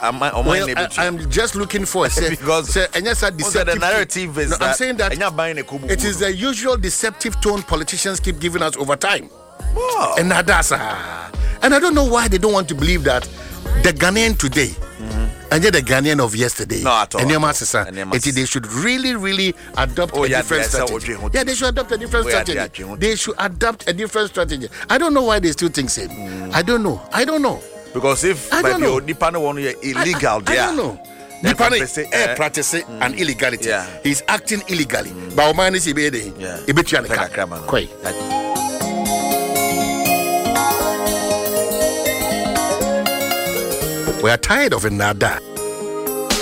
I'm just looking for because and yes, the narrative is I'm saying that it is the usual deceptive tone politicians keep giving us over time. Wow. And that's and I don't know why they don't want to believe that the Ghanaian today and yet the Ghanaian of yesterday. No, at all. And they should really adopt a different strategy. Yeah, they should adopt a different strategy. They should adopt a different strategy. I don't know why they still think same. I don't know. Because if Dipano want illegal there. I don't know. Dipano practicing an illegality. Yeah. He's acting illegally. But Omani is we are tired of it, nada.